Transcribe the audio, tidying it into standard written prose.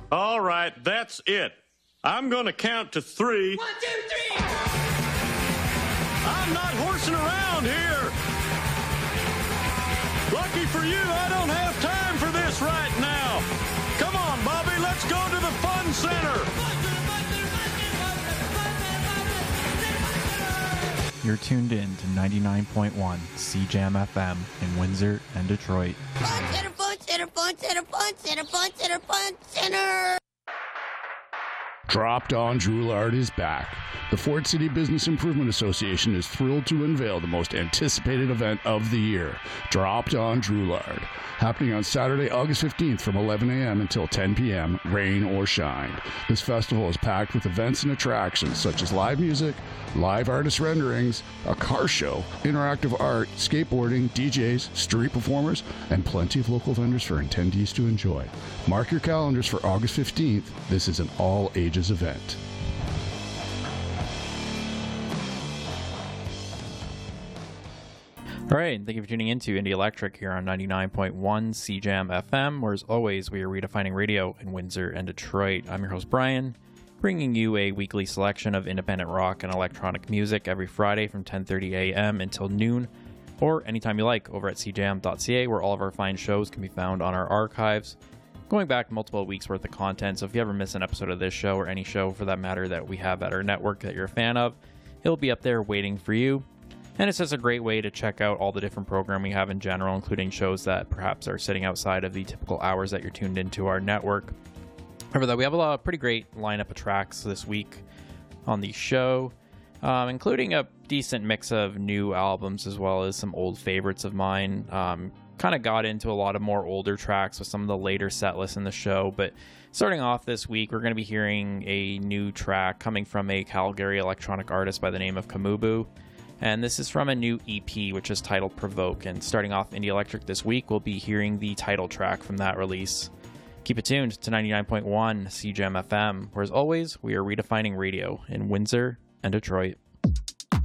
All right, that's it. I'm going to count to 3. 1, 2, 3! I'm not horsing around here. Lucky for you, I don't have time for this right now. Come on, Bobby, let's go to the Fun Center. You're tuned in to 99.1 CJAM FM in Windsor and Detroit. Fun Center, Fun Center, Fun Center, Fun Center, Fun Center, Fun Center! Dropped On Droulard is back. The Fort City Business Improvement Association is thrilled to unveil the most anticipated event of the year, Dropped On Droulard, happening on Saturday, August 15th from 11 a.m. until 10 p.m., rain or shine. This festival is packed with events and attractions such as live music, live artist renderings, a car show, interactive art, skateboarding, DJs, street performers, and plenty of local vendors for attendees to enjoy. Mark your calendars for August 15th. This is an all-ages event. All right, thank you for tuning in to Indie Electric here on 99.1 CJAM FM, where as always, we are redefining radio in Windsor and Detroit. I'm your host, Brian, bringing you a weekly selection of independent rock and electronic music every Friday from 10:30 a.m. until noon, or anytime you like over at cjam.ca, where all of our fine shows can be found on our archives, going back multiple weeks worth of content. So if you ever miss an episode of this show, or any show for that matter that we have at our network that you're a fan of, it'll be up there waiting for you. And it's just a great way to check out all the different programming we have in general, including shows that perhaps are sitting outside of the typical hours that you're tuned into our network. However, we have a pretty great lineup of tracks this week on the show, including a decent mix of new albums as well as some old favorites of mine. Kind of got into a lot of more older tracks with some of the later set lists in the show, but starting off this week, we're going to be hearing a new track coming from a Calgary electronic artist by the name of Kamubu. And this is from a new EP, which is titled Provoke. And starting off Indie Electric this week, we'll be hearing the title track from that release. Keep it tuned to 99.1 CJAM FM, where as always, we are redefining radio in Windsor and Detroit.